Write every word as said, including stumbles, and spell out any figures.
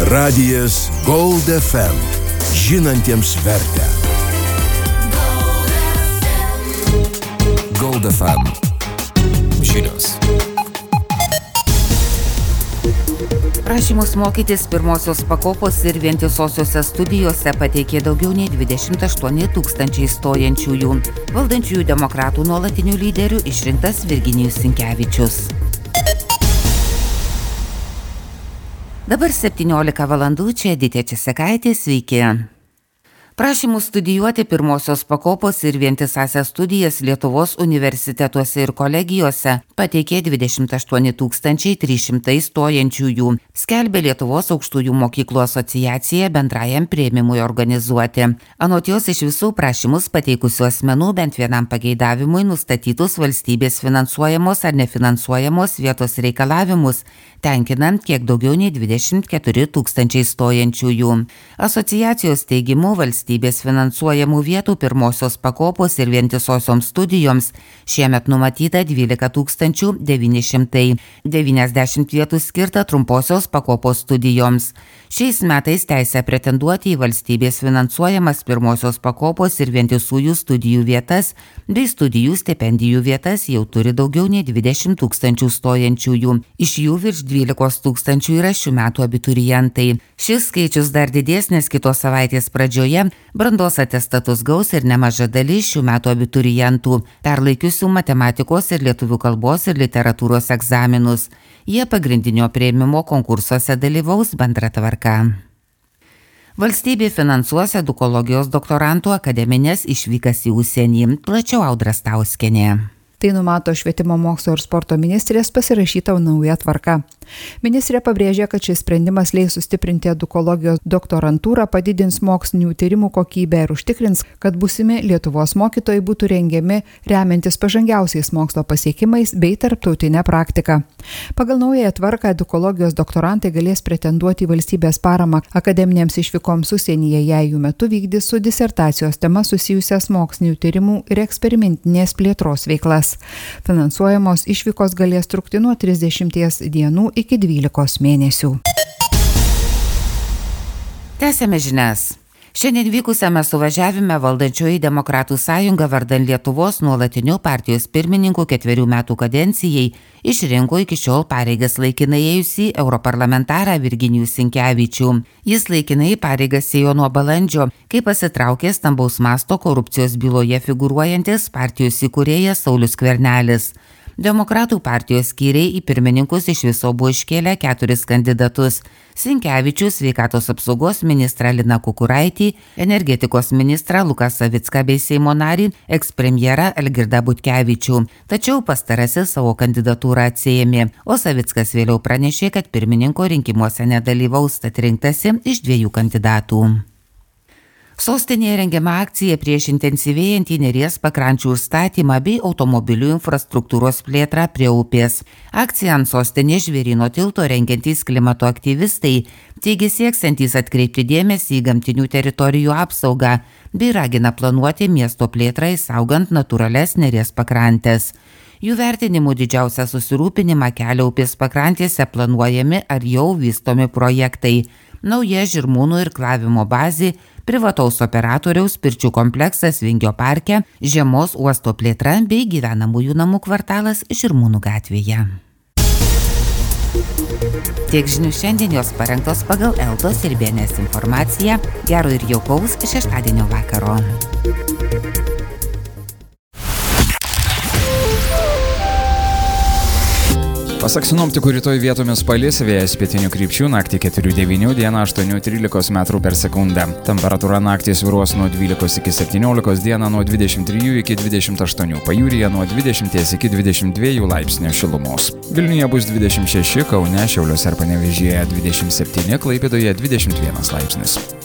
Radijas Gold F M. Žinantiems vertę. Gold F M. Žinios. Prašymus mokytis pirmosios pakopos ir vientisosiose studijose pateikė daugiau nei dvidešimt aštuoni tūkstančiai stojančiųjų. Valdančiųjų demokratų nuolatinių lyderių išrinktas Virginijus Sinkevičius. Dabar septyniolika valandų, čia Editė Česekaitė, sveiki. Prašymus studijuoti pirmosios pakopos ir vientisąsias studijas Lietuvos universitetuose ir kolegijose pateikė dvidešimt aštuoni tūkstančiai trys šimtai stojančiųjų, skelbė Lietuvos aukštųjų mokyklų asociacija bendrajam priėmimui organizuoti. Anot jos iš visų prašymus pateikusių asmenų bent vienam pageidavimui nustatytus valstybės finansuojamos ar nefinansuojamos vietos reikalavimus, tenkinant kiek daugiau nei dvidešimt keturi tūkstančiai stojančiųjų. Asociacijos teigimu valstybės finansuojamų vietų pirmosios pakopos ir vientisosioms studijoms šiemet numatyta dvylika tūkstančių devyni šimtai, devyniasdešimt vietų skirta trumposios pakopos studijoms. Šiais metais teisę pretenduoti į valstybės finansuojamas pirmosios pakopos ir vientisųjų studijų vietas bei studijų stipendijų vietas jau turi daugiau nei dvidešimt tūkstančių stojančiųjų. Iš jų virš dvylikos tūkstančių yra šių metų abiturientai. Šis skaičius dar didesnis kitos savaitės pradžioje. Brandos atestatus gaus ir nemaža dalis šių metų abiturientų, perlaikiusių matematikos ir lietuvių kalbos ir literatūros egzaminus. Jie pagrindinio priėmimo konkursuose dalyvaus bendra tvarka. Valstybė finansuos edukologijos doktorantų akademinės išvykas į užsienį. Plačiau Audra Stauskienė. Tai numato švietimo mokslo ir sporto ministrės pasirašyta nauja tvarka. Ministrė pabrėžė, kad šis sprendimas leis sustiprinti edukologijos doktorantūrą, padidins mokslinių tyrimų kokybę ir užtikrins, kad būsimi Lietuvos mokytojai būtų rengiami remiantis pažangiausiais mokslo pasiekimais bei tarptautinę praktiką. Pagal naują tvarką edukologijos doktorantai galės pretenduoti į valstybės paramą akademinėms išvykoms užsienyje, jei jų metu vykdys su disertacijos tema susijusias mokslinių tyrimų ir eksperimentinės plėtros veiklas. Finansuojamos išvykos galės trukti nuo trisdešimties dienų iki dvylikos mėnesių. Tęsiame žinias. Šiandien vykusiame suvažiavime valdančioji Demokratų sąjunga vardan Lietuvos nuolatiniu partijos pirmininku ketverių metų kadencijai išrinko iki šiol pareigas laikinai ėjusį europarlamentarą Virginijų Sinkevičių. Jis laikinai pareigas ėjo nuo balandžio, kai pasitraukė stambaus masto korupcijos byloje figūruojantis partijos įkūrėjas Saulius Skvernelis. Demokratų partijos skyriai į pirmininkus iš viso buvo iškėlę keturis kandidatus – Sinkevičius, sveikatos apsaugos ministrą Liną Kukuraitį, energetikos ministrą Luką Savicką bei Seimo narį, ekspremjerą Algirdą Butkevičių. Tačiau pastarasis savo kandidatūrą atsiėmė, o Savickas vėliau pranešė, kad pirmininko rinkimuose nedalyvaus, tad rinktasi iš dviejų kandidatų. Sostinėje rengiama akcija prieš intensyvėjantį Neries pakrančių užstatymą bei automobilių infrastruktūros plėtrą prie upės. Akciją ant sostinės Žvėryno tilto rengiantys klimato aktyvistai teigia sieksiantys atkreipti dėmesį į gamtinių teritorijų apsaugą bei ragina planuoti miesto plėtrą įsaugant natūralias Neries pakrantės. Jų vertinimų didžiausią susirūpinimą kelia upės pakrantėse planuojami ar jau vystomi projektai. Nauja Žirmūnų irklavimo bazė, privataus operatoriaus pirčių kompleksas Vingio parke, žiemos uosto plėtra bei gyvenamųjų namų kvartalas Žirmūnų gatvėje. Tiek žinių šiandien, jos parengtos pagal Eltos ir B N S informaciją. Gero ir jaukaus šeštadienio vakaro. Pasak sinoptikų, rytoj vietomis palis, vėjas pietinių krypčių, naktį keturi devyni, dieną aštuoni trylika metrų per sekundę. Temperatūra naktį svyruos nuo dvylikos iki septyniolikos, dieną nuo dvidešimt trijų iki dvidešimt aštuonių, pajūryje nuo dvidešimt iki dvidešimt dviejų laipsnių šilumos. Vilniuje bus dvidešimt šeši, Kaune, Šiauliuose ir Panevėžyje dvidešimt septyni, Klaipėdoje dvidešimt vienas laipsnis.